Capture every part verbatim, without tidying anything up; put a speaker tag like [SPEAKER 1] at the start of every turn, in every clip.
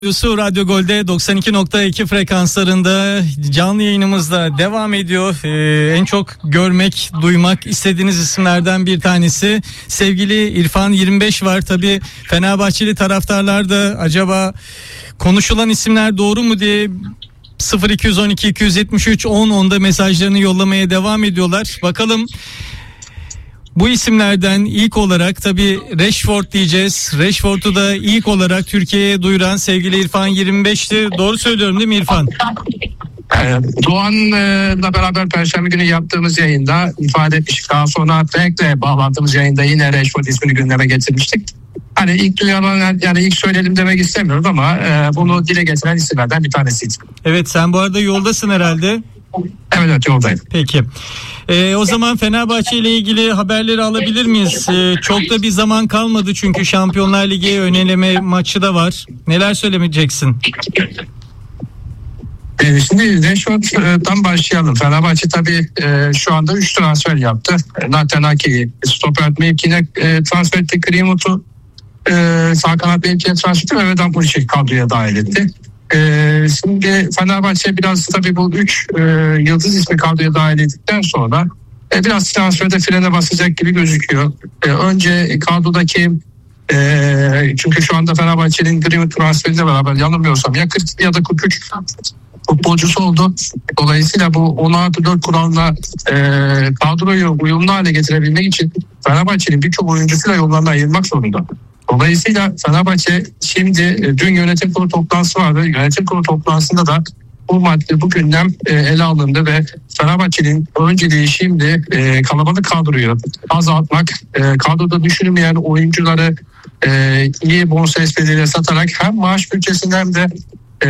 [SPEAKER 1] Radyosu Radyo Gol'de doksan iki nokta iki frekanslarında canlı yayınımızda devam ediyor. Ee, en çok görmek, duymak istediğiniz isimlerden bir tanesi sevgili İrfan yirmi beş var. Tabii Fenerbahçeli taraftarlar da acaba konuşulan isimler doğru mu diye sıfır iki on iki iki yetmiş üç on onda mesajlarını yollamaya devam ediyorlar. Bakalım. Bu isimlerden ilk olarak tabii Rashford diyeceğiz. Rashford'u da ilk olarak Türkiye'ye duyuran sevgili İrfan yirmi beşti. Doğru söylüyorum değil mi İrfan?
[SPEAKER 2] Doğan'la beraber Perşembe günü yaptığımız yayında ifade etmiştik. Daha sonra Frank'le bağlantımız yayında yine Rashford ismini gündeme getirmiştik. Hani ilk duyulan, yani ilk söyledim demek istemiyorum ama e, bunu dile getiren isimlerden bir tanesiydi.
[SPEAKER 1] Evet, sen bu arada yoldasın herhalde.
[SPEAKER 2] Evet, evet, yoldayım.
[SPEAKER 1] Peki. Ee, o zaman Fenerbahçe ile ilgili haberleri alabilir miyiz? Ee, çok da bir zaman kalmadı çünkü Şampiyonlar Ligi ön eleme maçı da var. Neler söylemeyeceksin?
[SPEAKER 2] Ee, şimdi Rashford'dan başlayalım. Fenerbahçe tabii e, şu anda üç transfer yaptı. Nathan Ake'yi stoper mevkine e, transfer etti. Greenwood'u e, sağ kanat mevkine transfer etti. Mehmet Ampuriç'i kadroya dahil etti. Ee, şimdi Fenerbahçe biraz tabii bu üç e, yıldız ismi kadroya dahil ettikten sonra e, biraz transferde frene basacak gibi gözüküyor. E, önce kadrodaki e, çünkü şu anda Fenerbahçe'nin Greenwood transferiyle beraber yanılmıyorsam ya kırk ya da kırk üç futbolcusu oldu. Dolayısıyla bu on artı dört kuralına e, kadroyu uyumlu hale getirebilmek için Fenerbahçe'nin birçok oyuncusuyla yollarını ayırmak zorunda. Dolayısıyla Fenerbahçe şimdi dün yönetim kurulu toplantısı vardı. Yönetim kurulu toplantısında da bu madde bu gündem e, ele alındı ve Fenerbahçe'nin önceliği şimdi e, kalabalık kadroyu azaltmak, e, kadroda düşünülmeyen oyuncuları e, iyi bonservis bedeliyle satarak hem maaş bütçesinden hem de e,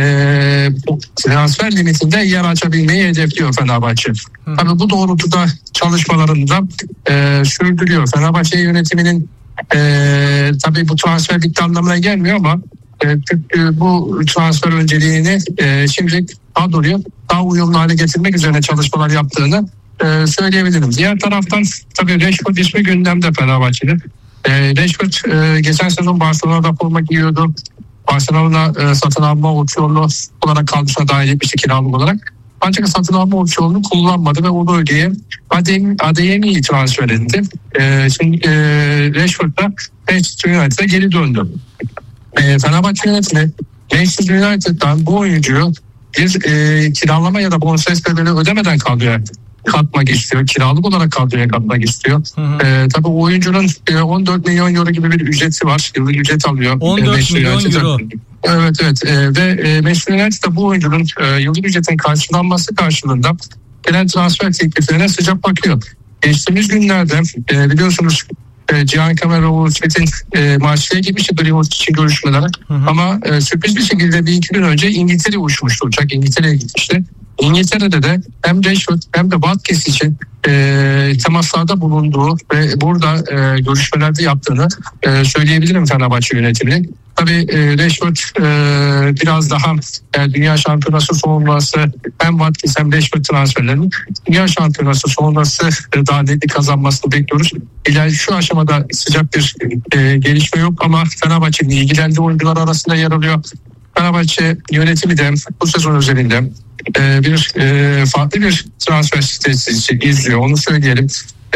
[SPEAKER 2] transfer limitinde yer açabilmeyi hedefliyor Fenerbahçe. Hı. Tabii bu doğrultuda çalışmalarını da e, sürdürüyor. Fenerbahçe yönetiminin Ee, tabii bu transfer bitti anlamına gelmiyor ama e, e, bu transfer önceliğini e, şimdi kadroyu daha uyumlu hale getirmek üzerine çalışmalar yaptığını e, söyleyebilirim. Diğer taraftan tabii Rashford ismi gündemde Fenerbahçe'de. E, Rashford e, geçen sezon Barcelona'da forma giyiyordu. Barcelona e, satın alma opsiyonlu olarak kadrosuna dahil etmişti kiralık olarak. Ancak satın alma opsiyonunu kullanmadı ve o bölgeye Adeyemi'yi transfer etti. Ee, şimdi e, Rashford da Manchester United'a geri döndü. E, Fenerbahçe yönetimi Manchester United'dan bu oyuncuyu bir e, kiralama ya da bonservis bedeli ödemeden kadroya katmak istiyor. Kiralık olarak kadroya katmak istiyor. Hı hı. E, tabii o oyuncunun e, on dört milyon euro gibi bir ücreti var. Yıllık ücret alıyor.
[SPEAKER 1] on dört
[SPEAKER 2] e,
[SPEAKER 1] milyon euro.
[SPEAKER 2] Evet evet e, ve e, Manchester United'da bu oyuncunun e, yıllık ücretin karşılanması karşılığında gelen transfer tekliflerine sıcak bakıyor. Geçtiğimiz günlerde e, biliyorsunuz e, Cihan Kameroğlu'nun e, Marsilya'ya gitmişti Greenwood için görüşmelere. Hı hı. Ama e, sürpriz bir şekilde bir iki gün önce İngiltere'ye uçmuştu uçak. İngiltere'ye gitmişti. İngiltere'de de hem Rashford hem de Watkins için e, temaslarda bulunduğu ve burada e, görüşmelerde yaptığını e, söyleyebilirim Fenerbahçe yönetiminin. Tabii e, Rashford e, biraz daha e, dünya şampiyonası sonrası hem Watkins hem Rashford transferlerinin dünya şampiyonası sonrası e, daha netli kazanmasını bekliyoruz. İleride şu aşamada sıcak bir e, gelişme yok ama Fenerbahçe'nin ilgilendiği oyuncular arasında yer alıyor. Fenerbahçe yönetimi de bu sezon özelinde e, bir e, farklı bir transfer stratejisi izliyor. Onu söyleyelim. E,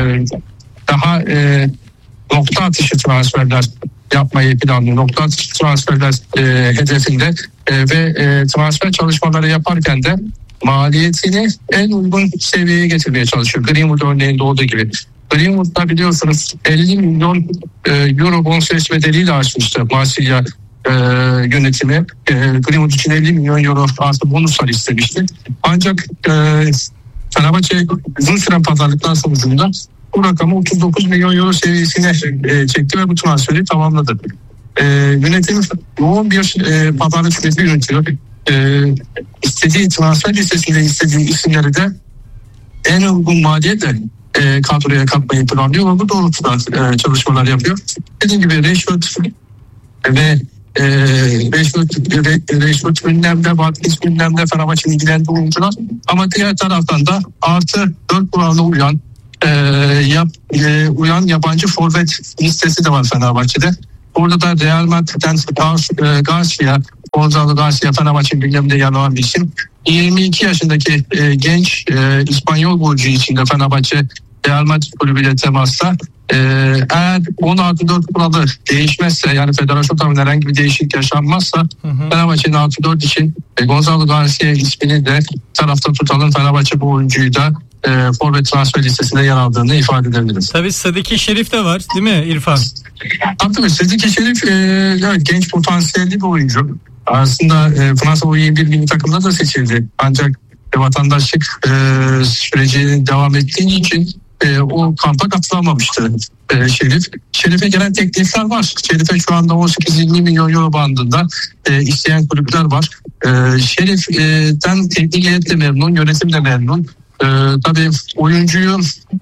[SPEAKER 2] daha e, nokta atışı transferler yapmayı planlıyor. Nokta atışı transferler e, hedefinde e, ve e, transfer çalışmaları yaparken de maliyetini en uygun seviyeye getirmeye çalışıyor. Greenwood örneğinde olduğu gibi. Greenwood'da biliyorsunuz elli milyon e, euro bonservis bedeliyle açmıştı Marsilya e, yönetimi. E, Greenwood için elli milyon euro artı bonuslar istemişti. Ancak e, Fenerbahçe uzun süren pazarlıklar sonucunda bu rakamı otuz dokuz milyon euro seviyesine e, çekti ve bu transferi tamamladı. E, yönetim yoğun bir e, pazarlık süreci yönetiyor. E, istediği transfer listesinde istediği isimleri de en uygun maliyetle e, kadroya katmayı planlıyor ve bu doğrultuda e, çalışmalar yapıyor. Dediğim gibi Rashford ve e, Rashford, Rashford gündemde, Watkins gündemde, Fenerbahçe'nin ilgilendiği oyuncular ama diğer taraftan da artı dört kuralına uyan e, yap, e, uyan yabancı forvet listesi de var Fenerbahçe'de. Orada da Real Madrid'den Garcia, Gonzalo Garcia Fenerbahçe gündeminde yer alan bir isim. yirmi iki yaşındaki e, genç e, İspanyol golcü için de Fenerbahçe Real Madrid kulübüyle temasta. E, eğer on artı dört kuralı değişmezse, yani federasyon tarafından herhangi bir değişiklik yaşanmazsa hı hı. Fenerbahçe'nin artı dört için e, Gonzalo Garcia ismini de tarafta tutalım. Fenerbahçe bu oyuncuyu da e, forvet transfer listesinde yer aldığını ifade edebiliriz.
[SPEAKER 1] Tabii Sadiki Şerif de var değil mi İrfan?
[SPEAKER 2] Tabii Sadiki Şerif e, evet, genç potansiyelli bir oyuncu. Aslında e, Fransa U yirmi bir milli takımda da seçildi. Ancak e, vatandaşlık e, sürecinin devam ettiği için e, o kampa katılamamıştı e, Şerif. Şerif'e gelen teklifler var. Şerif'e şu anda on sekiz yirmi milyon euro bandında e, isteyen kulüpler var. E, Şerif'ten teknik heyet de memnun, yönetim de memnun. E, tabii oyuncuyu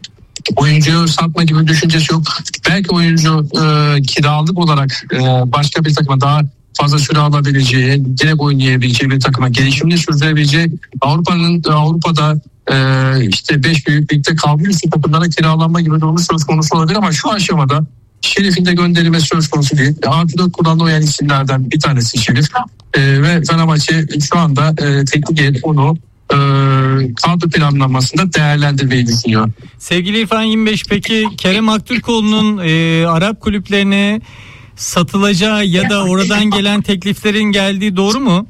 [SPEAKER 2] oyuncuyu satma gibi bir düşüncesi yok. Belki oyuncu e, kiralık olarak e, başka bir takıma daha fazla süre alabileceği, direkt oynayabileceği bir takıma gelişimini sürdürebileceği, Avrupa'nın Avrupa'da e, işte beş büyük ligde kalmış takımlara kiralanma gibi durumu söz konusu olabilir ama şu aşamada Şerif'in de gönderilmesi söz konusu değil. Artı dört kullanılan uyan isimlerden bir tanesi Şerif e, ve Fenerbahçe şu anda e, teknik heyet onu e, kadro planlamasında değerlendirmeyi düşünüyor.
[SPEAKER 1] Sevgili İrfan yirmi beş, peki Kerem Aktürkoğlu'nun e, Arap kulüplerine satılacağı ya da oradan gelen tekliflerin geldiği doğru mu?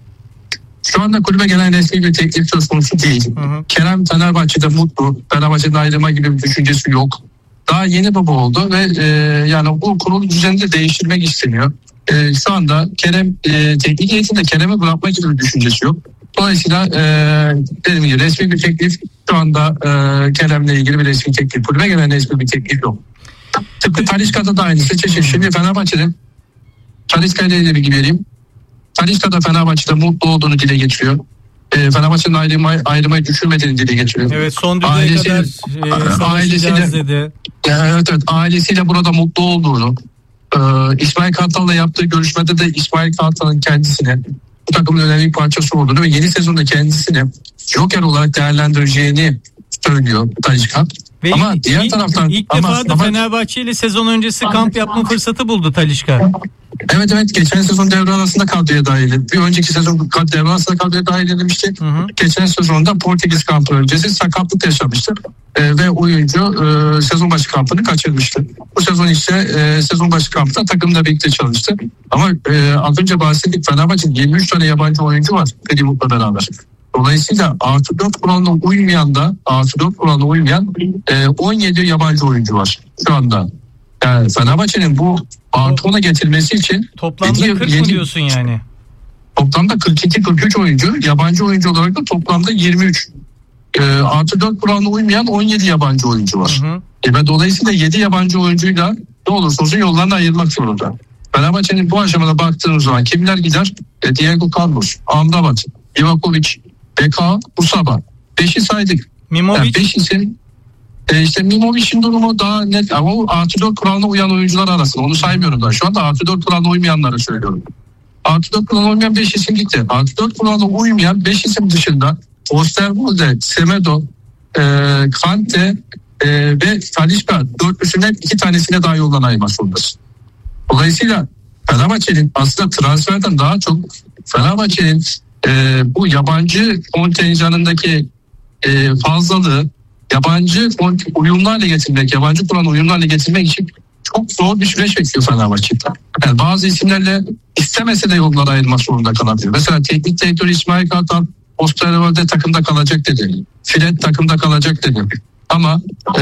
[SPEAKER 2] Şu anda kulübe gelen resmi bir teklif söz konusu değil. Hı hı. Kerem Fenerbahçe'de mutlu. Fenerbahçe'den ayrılma gibi bir düşüncesi yok. Daha yeni baba oldu ve e, yani bu kurulu düzeni de değiştirmek isteniyor. E, şu anda Kerem e, teknik heyetinde Kerem'i bırakma gibi bir düşüncesi yok. Dolayısıyla e, dediğim gibi resmi bir teklif şu anda e, Kerem'le ilgili bir resmi teklif. Kulübe gelen resmi bir teklif yok. Tıpkı Talisca'da da aynısı. Çeşit. Şimdi Fenerbahçe'nin Talisca ile ilgili bilgi vereyim. Talisca da Fenerbahçe'de mutlu olduğunu dile getiriyor. E, Fenerbahçe'nin ayrılmayı, ayrılmayı düşünmediğini dile getiriyor.
[SPEAKER 1] Evet, son düzeye Ailesi, kadar e, ailesiyle,
[SPEAKER 2] dedi. Evet, evet, ailesiyle burada mutlu olduğunu, e, İsmail Kartal'la yaptığı görüşmede de İsmail Kartal'ın kendisine bu takımın önemli bir parçası olduğunu ve yeni sezonda kendisini Joker olarak değerlendireceğini söylüyor Talisca.
[SPEAKER 1] Ve
[SPEAKER 2] ama
[SPEAKER 1] ilk,
[SPEAKER 2] diğer
[SPEAKER 1] ilk,
[SPEAKER 2] taraftan
[SPEAKER 1] ilk
[SPEAKER 2] ama,
[SPEAKER 1] defa da
[SPEAKER 2] ama,
[SPEAKER 1] Fenerbahçe ile sezon öncesi kamp yapma fırsatı buldu Talisca.
[SPEAKER 2] Evet evet geçen sezon devre arasında kadroya dahil edildi. Bir önceki sezon devre arasında kadroya dahil edilmişti. Hı hı. Geçen sezonda Portekiz kampı öncesi sakatlık yaşamıştı. Ee, ve oyuncu e, sezon başı kampını kaçırmıştı. Bu sezon ise e, sezon başı kampta takımla birlikte çalıştı. Ama e, az önce bahsettik, Fenerbahçe'nin yirmi üç tane yabancı oyuncu var Fenerbahçe'yle beraber. Dolayısıyla artı dört kuralına uymayan da artı dört kuralına uymayan e, on yedi yabancı oyuncu var şu anda. Yani Fenerbahçe'nin bu artı ona getirmesi için
[SPEAKER 1] toplamda yedi, kırk yedi, mu diyorsun yani?
[SPEAKER 2] Toplamda kırk iki kırk üç oyuncu, yabancı oyuncu olarak da toplamda yirmi üç. E, artı dört kuralına uymayan on yedi yabancı oyuncu var. Hı hı. E, ve dolayısıyla yedi yabancı oyuncuyla ne olursa olsun yollarına ayrılmak zorunda. Fenerbahçe'nin bu aşamada baktığımız zaman kimler gider? E, Diego Carlos, Amrabat, Ivakovic, B K, Usaba. Beşi saydık.
[SPEAKER 1] Mimovic.
[SPEAKER 2] Yani beş isim. E işte Mimovic'in durumu daha net ama o artı dört kuralına uyan oyuncular arasında. Onu saymıyorum da. Şu anda artı dört kuralına uymayanları söylüyorum. Artı dört kuralına uymayan beş isim gitti. Artı dört kuralına uymayan beş isim dışında Osterwolde, Semedo, e, Kante e, ve Talisca dörtlüsünden iki tanesine daha yoldan ayırmak zorundasın. Dolayısıyla Fenerbahçe'nin aslında transferden daha çok Fenerbahçe'nin e, bu yabancı kontenjanındaki e, fazlalığı yabancı uyumlarla getirmek, yabancı kuran uyumlarla getirmek için çok zor bir süreç bekliyor Fenerbahçe'de. Yani bazı isimlerle istemese de yollara ayrılmak zorunda kalabilir. Mesela teknik direktör İsmail Kartal Osterwolde takımda kalacak dedi. Fred takımda kalacak dedi. Ama e,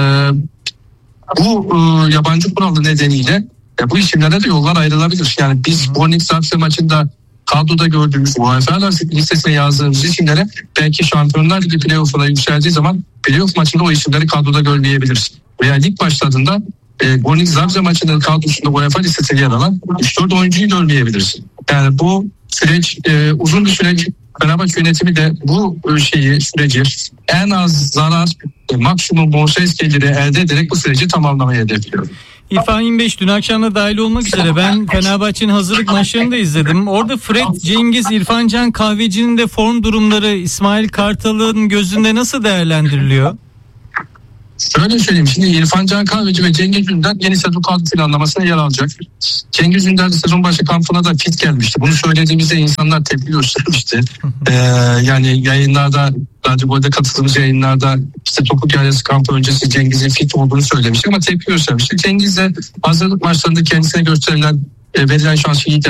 [SPEAKER 2] bu e, yabancı kuralı nedeniyle e, bu isimlere de yollar ayrılabilir. Yani biz Bornik Zagreb maçında kadroda gördüğümüz UEFA listesine yazdığımız isimlere belki Şampiyonlar Ligi playoff'una yükseldiği zaman playoff maçında o isimleri kadroda görmeyebiliriz. Veya lig başladığında e, Bornik Zagreb maçının kadrosunda UEFA listesine yer alan üç dört oyuncuyu görmeyebiliriz. Yani bu süreç e, uzun bir süreç. Fenerbahçe yönetimi de bu şeyi süreci en az zarar, e, maksimum bonservis geliri elde ederek bu süreci tamamlamayı hedefliyor.
[SPEAKER 1] İrfan yirmi beş dün akşam da dahil olmak üzere ben Fenerbahçe'nin hazırlık maçlarını da izledim. Orada Fred, Cengiz, İrfan Can Kahveci'nin de form durumları İsmail Kartal'ın gözünde nasıl değerlendiriliyor?
[SPEAKER 2] Şöyle söyleyeyim, şimdi İrfan Can Kahveci ve Cengiz Ünder yeni sezon kadro planlamasına yer alacak. Cengiz Ünder sezon başı kampına da fit gelmişti. Bunu söylediğimizde insanlar tepki göstermişti. Ee, yani yayınlarda, Radyo Gol'de katıldığımız yayınlarda işte topuk yarısı kampı öncesi Cengiz'in fit olduğunu söylemiştik ama tepki göstermiştik. Cengiz de hazırlık maçlarında kendisine gösterilen, e, verilen şansı iyi